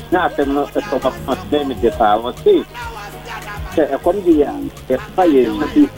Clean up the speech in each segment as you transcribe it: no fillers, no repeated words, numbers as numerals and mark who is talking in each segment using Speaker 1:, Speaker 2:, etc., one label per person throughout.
Speaker 1: na atem no to papa dem de pa wo say e kom di ya e pa ye nti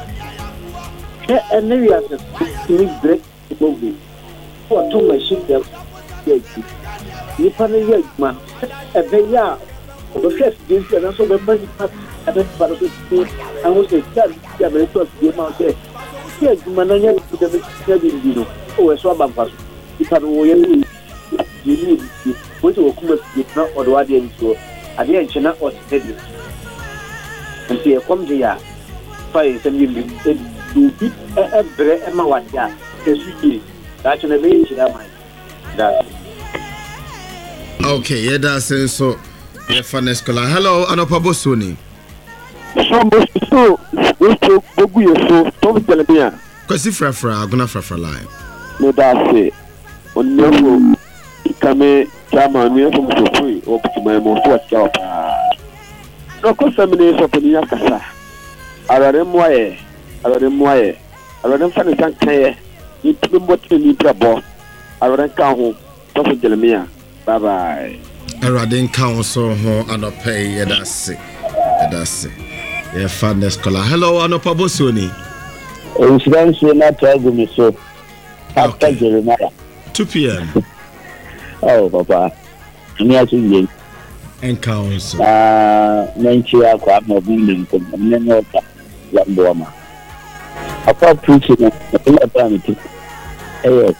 Speaker 1: and we are to break the movie. For two machines, you can hear man. A very young, the first this and also the money at the part of the school. I was a child, the American game out there. Here, Manania to the Dino. Oh, a swab of us. You can you need what will come with not or what they so. I didn't channel or steady. And see a come here. Fire and you beat every Emma what ya. That's an amazing that.
Speaker 2: Okay, yeah, that's it. So, yeah, fun scholar. Hello, Anopa Bosuni.
Speaker 3: So, we took Bogu, so, Tom Telebia.
Speaker 2: Because if I'm gonna for line.
Speaker 3: No, that's it. On your room, come Chama, we have to free or to my most job. No, because some days of the Yakasa. I read him why. I read him funny tank. You put him what you need to boss. I read home. Don't tell me. Bye bye.
Speaker 2: I read council and pay. Yeah, that's it. That's it. Yeah, fun scholar. Hello, Anopa Bosuni.
Speaker 4: Insurance will not tell me so. After Jeremiah.
Speaker 2: 2 p.m.
Speaker 4: Oh, Papa. Near to you.
Speaker 2: And council.
Speaker 4: Menchia crab no building from Nenota, Lamboma. Upon preaching, eternity. Kayo,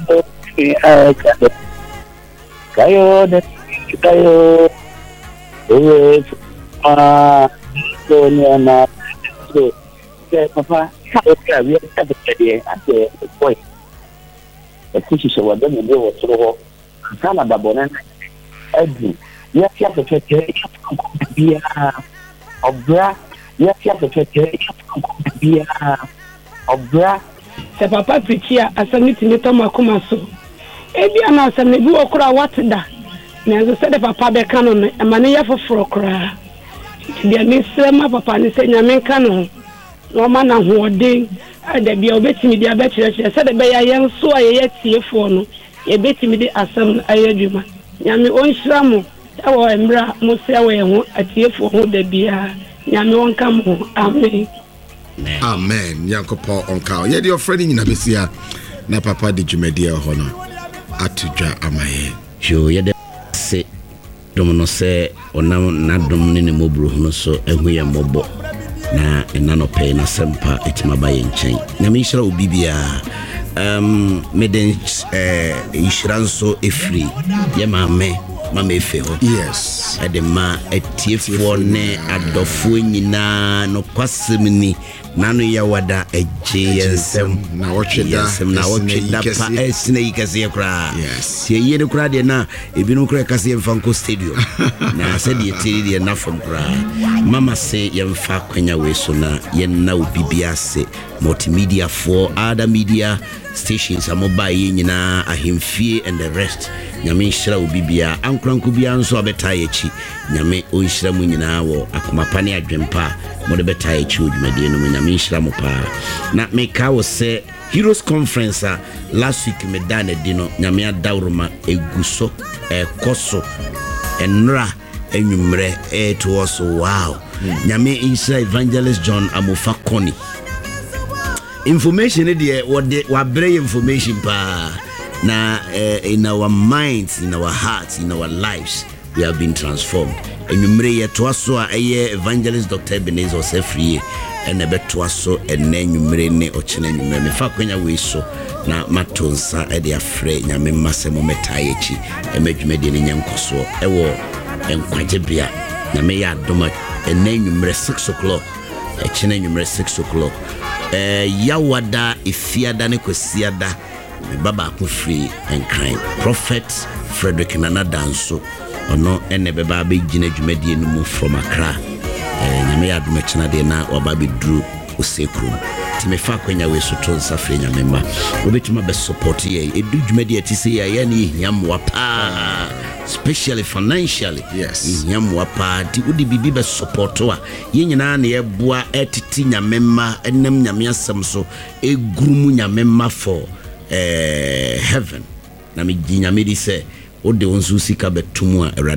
Speaker 4: so, Papa, we have a point. The teachers were done in the so Sana Babona, Eddie, yes, you have to be a bra, yes, you have to be a bra.
Speaker 5: Se papa preachia asamiti ni toma kumaso. Ebi ana asamni bi okura watda. Na zo se de papa be kanu no amane ya foforo kura. Bia ni sema papa ni se nyame kanu. No ma na hoden ada bia obetimi dia be kire se de be ya yenso aye tiefo no. Ye betimi de asam ayadwuma. Nyame onhira mo. Ewo emra mo se awe ho atiefo ho da bia. Nyame wonka mo. Amen.
Speaker 2: Amen. Yankopo onka. Yeah, your friend in Abesia. Na papa di jumedia hono. Atujwa amaye.
Speaker 6: Jo ye de se dom no se onam na dom ne mobru no so ehu ye mobo. Na enano pay na sempa etimaba ye nchen. Na me hira obibia meden insurance efri. Ye mama efe ho.
Speaker 2: Yes.
Speaker 6: Edema etiefo ne adofo nyina no kwasemni nanu ya wada ejensem
Speaker 2: na wocheda
Speaker 6: pa esne yikase kra.
Speaker 2: Yes.
Speaker 6: Ye yene kra de na ebinu kra kase mfanko stadium. Na se de tiri de na fam kra. Mama se yemfa kwanya we so na ye na obibia se multimedia for other media stations amoba ye nyina ahemfie and the rest. Nyame hira obibia ankranku bia nso abeta yechi. Nyame onhira mu nyina wo akomapa ne adwempa mo de beta yechi odwumade no nyame hira mo pa. Na meka wo se Heroes Conference last week me dane dino nyame adawroma eguso koso enra enwumre to us wow. Nyame inside Evangelist John Amofa Koni. Information there what wabre information pa. Now, in our minds, in our hearts, in our lives, we have been transformed. And you may to us so Evangelist Dr. Ebenezer Osefri and a bet to us so and then you may ne or chinen you may fuck when you wish so. Now, Matonsa, Eddie afraid, Yamma Semo Metayechi, and make you made in Yankoso, a war, and quite a beer. Namea Domat, and then you may 6 o'clock, a chinen you may 6 o'clock. Yawada, Ifia Daniko Siada. Baba Kufri and crime. Prophet Frederick Nana Danso or no ene beba be jine dwumadi no from Accra. Nyame adumechana de na obabi dru osekru. Ti me fa kwanya we so to nsafre nyame ma. Obetuma be support ye edu dwumadi atise ye ne hiamwa pa. Especially financially.
Speaker 2: Yes.
Speaker 6: Hiamwa pa ti udi bibi be support wa. Ye nyina na ye boa etiti nyame ma enem nyame asem so egrumu nyame ma for heaven na me ginyame di se o de onsu sika betumu a